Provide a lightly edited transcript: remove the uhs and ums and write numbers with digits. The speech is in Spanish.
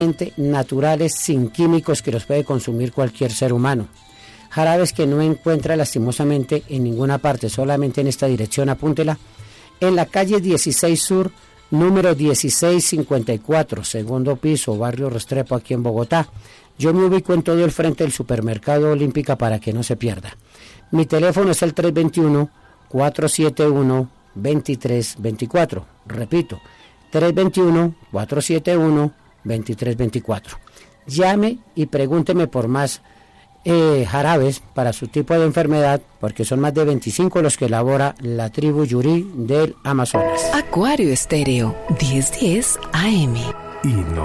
naturales, sin químicos, que los puede consumir cualquier ser humano. Jarabes que no encuentra lastimosamente en ninguna parte, solamente en esta dirección, apúntela, en la calle 16 Sur, número 1654, segundo piso, barrio Restrepo, aquí en Bogotá. Yo me ubico en todo el frente del supermercado Olímpica para que no se pierda. Mi teléfono es el 321-471-2324. Repito, 321-471-2324. Llame y pregúnteme por más jarabes para su tipo de enfermedad, porque son más de 25 los que elabora la tribu Yurí del Amazonas. Acuario Estéreo, 1010 AM. Y no